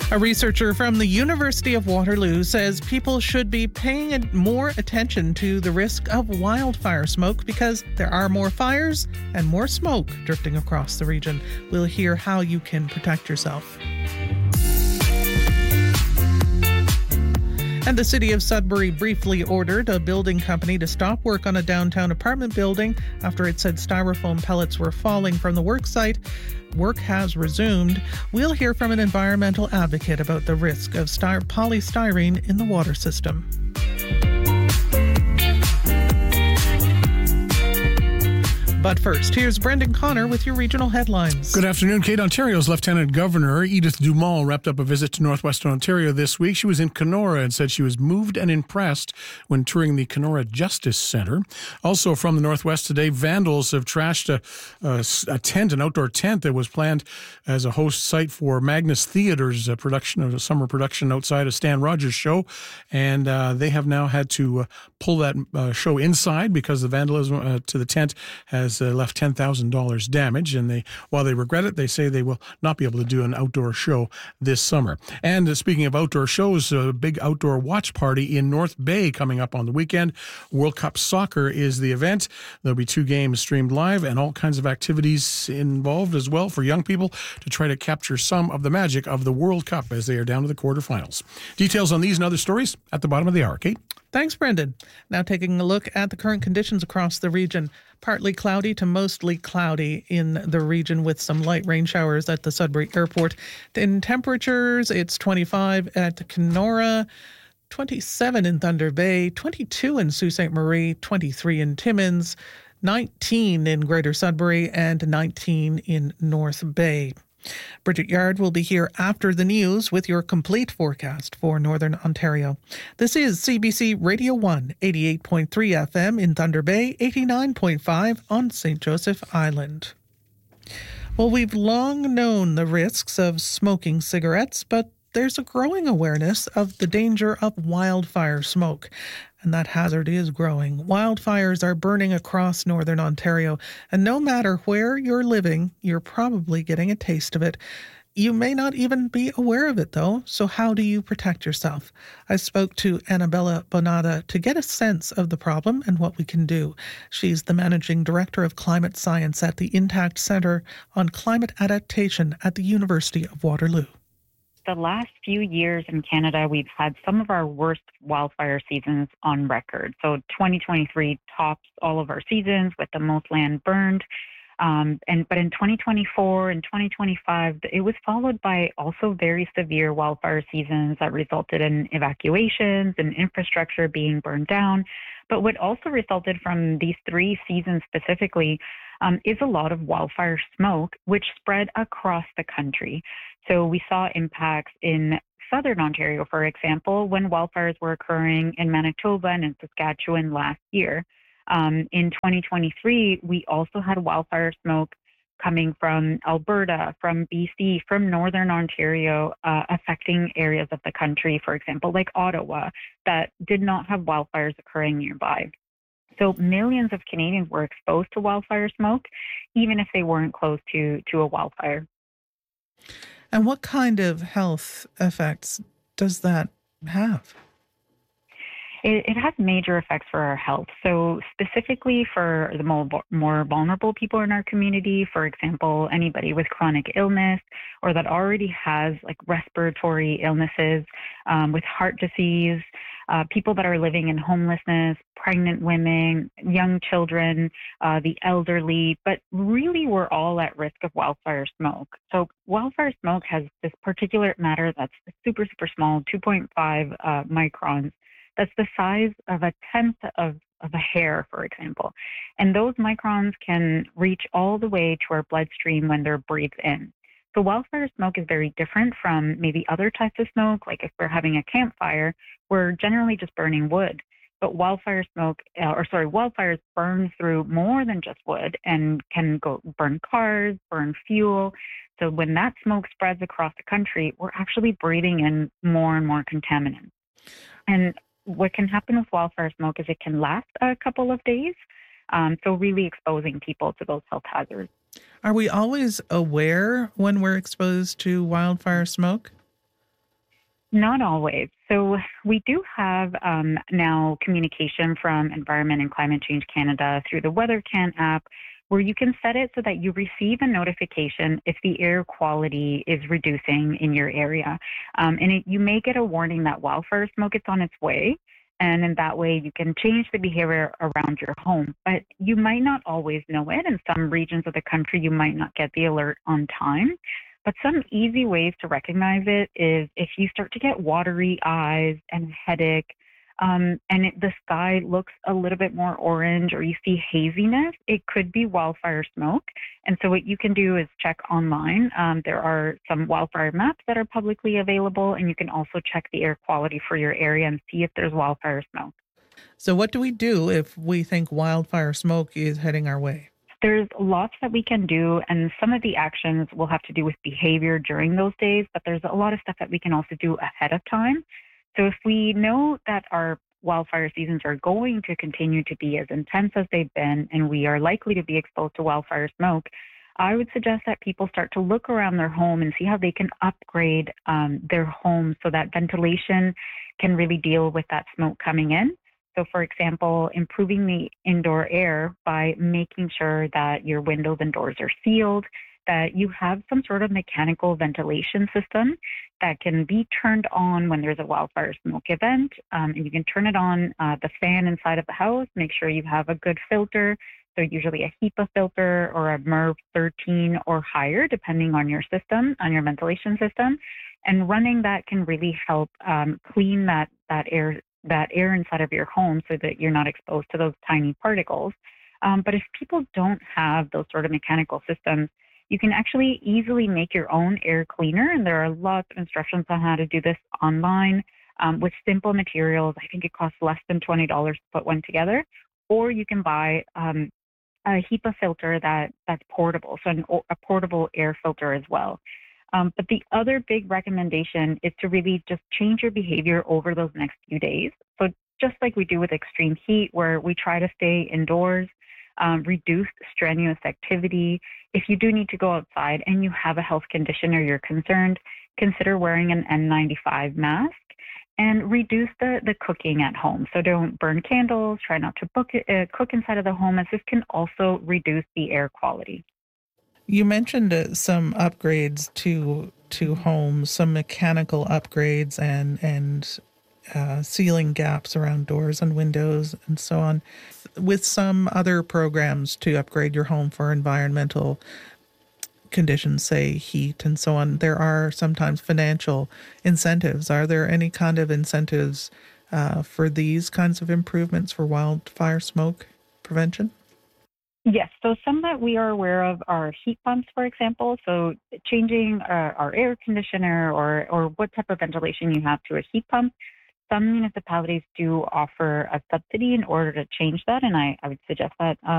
A researcher from the University of Waterloo says people should be paying more attention to the risk of wildfire smoke because there are more fires and more smoke drifting across the region. We'll hear how you can protect yourself. And the city of Sudbury briefly ordered a building company to stop work on a downtown apartment building after it said styrofoam pellets were falling from the work site. Work has resumed. We'll hear from an environmental advocate about the risk of polystyrene in the water system. But first, here's Brendan Connor with your regional headlines. Good afternoon, Kate. Ontario's Lieutenant Governor Edith Dumont wrapped up a visit to northwestern Ontario this week. She was in Kenora and said she was moved and impressed when touring the Kenora Justice Centre. Also from the northwest today, vandals have trashed a tent, an outdoor tent that was planned as a host site for Magnus Theatre's production of a summer production outside a Stan Rogers show. And they have now had to pull that show inside because the vandalism to the tent has left $10,000 damage, and while they regret it, they say they will not be able to do an outdoor show this summer. And speaking of outdoor shows, a big outdoor watch party in North Bay coming up on the weekend. World Cup Soccer is the event. There'll be 2 games streamed live and all kinds of activities involved as well for young people to try to capture some of the magic of the World Cup as they are down to the quarterfinals. Details on these and other stories at the bottom of the hour. Kate? Thanks, Brendan. Now taking a look at the current conditions across the region. Partly cloudy to mostly cloudy in the region with some light rain showers at the Sudbury Airport. In temperatures, it's 25 at Kenora, 27 in Thunder Bay, 22 in Sault Ste. Marie, 23 in Timmins, 19 in Greater Sudbury, and 19 in North Bay. Bridget Yard will be here after the news with your complete forecast for Northern Ontario. This is CBC Radio 1, 88.3 FM in Thunder Bay, 89.5 on St. Joseph Island. Well, we've long known the risks of smoking cigarettes, but there's a growing awareness of the danger of wildfire smoke. And that hazard is growing. Wildfires are burning across Northern Ontario, and no matter where you're living, you're probably getting a taste of it. You may not even be aware of it, though, so how do you protect yourself? I spoke to Annabella Bonata to get a sense of the problem and what we can do. She's the Managing Director of Climate Science at the Intact Centre on Climate Adaptation at the University of Waterloo. The last few years in Canada, we've had some of our worst wildfire seasons on record. So 2023 tops all of our seasons with the most land burned. But in 2024 and 2025, it was followed by also very severe wildfire seasons that resulted in evacuations and infrastructure being burned down. But what also resulted from these 3 seasons specifically is a lot of wildfire smoke, which spread across the country. So we saw impacts in southern Ontario, for example, when wildfires were occurring in Manitoba and in Saskatchewan last year. In 2023, we also had wildfire smoke coming from Alberta, from BC, from northern Ontario, affecting areas of the country, for example, like Ottawa, that did not have wildfires occurring nearby. So millions of Canadians were exposed to wildfire smoke, even if they weren't close to a wildfire. And what kind of health effects does that have? It has major effects for our health. So specifically for the more vulnerable people in our community, for example, anybody with chronic illness or that already has like respiratory illnesses, with heart disease, people that are living in homelessness, pregnant women, young children, the elderly, but really we're all at risk of wildfire smoke. So wildfire smoke has this particulate matter that's super, super small, 2.5 microns. That's the size of a tenth of a hair, for example. And those microns can reach all the way to our bloodstream when they're breathed in. So wildfire smoke is very different from maybe other types of smoke, like if we're having a campfire, we're generally just burning wood. But wildfires burn through more than just wood and can go burn cars, burn fuel. So when that smoke spreads across the country, we're actually breathing in more and more contaminants. And what can happen with wildfire smoke is it can last a couple of days, so really exposing people to those health hazards. Are we always aware when we're exposed to wildfire smoke? Not always. So we do have now communication from Environment and Climate Change Canada through the WeatherCan app, where you can set it so that you receive a notification if the air quality is reducing in your area. You may get a warning that wildfire smoke is on its way. And in that way, you can change the behavior around your home. But you might not always know it. In some regions of the country, you might not get the alert on time. But some easy ways to recognize it is if you start to get watery eyes and headache, the sky looks a little bit more orange, or you see haziness, it could be wildfire smoke. And so what you can do is check online. There are some wildfire maps that are publicly available, and you can also check the air quality for your area and see if there's wildfire smoke. So what do we do if we think wildfire smoke is heading our way? There's lots that we can do, and some of the actions will have to do with behavior during those days, but there's a lot of stuff that we can also do ahead of time. So if we know that our wildfire seasons are going to continue to be as intense as they've been, and we are likely to be exposed to wildfire smoke, I would suggest that people start to look around their home and see how they can upgrade their home so that ventilation can really deal with that smoke coming in. So, for example, improving the indoor air by making sure that your windows and doors are sealed, that you have some sort of mechanical ventilation system that can be turned on when there's a wildfire smoke event. And you can turn it on, the fan inside of the house, make sure you have a good filter. So usually a HEPA filter or a MERV 13 or higher, depending on your system, on your ventilation system. And running that can really help clean that air inside of your home so that you're not exposed to those tiny particles. But if people don't have those sort of mechanical systems, you can actually easily make your own air cleaner. And there are lots of instructions on how to do this online with simple materials. I think it costs less than $20 to put one together. Or you can buy a HEPA filter that's portable, so a portable air filter as well. But the other big recommendation is to really just change your behavior over those next few days. So just like we do with extreme heat, where we try to stay indoors, reduce strenuous activity. If you do need to go outside and you have a health condition or you're concerned, consider wearing an N95 mask and reduce the cooking at home. So don't burn candles, try not to cook inside of the home, as this can also reduce the air quality. You mentioned some upgrades to homes, some mechanical upgrades and sealing gaps around doors and windows and so on, with some other programs to upgrade your home for environmental conditions, say heat and so on. There are sometimes financial incentives. Are there any kind of incentives for these kinds of improvements for wildfire smoke prevention? Yes, so some that we are aware of are heat pumps, for example. So changing our air conditioner or what type of ventilation you have to a heat pump. Some municipalities do offer a subsidy in order to change that, and I would suggest that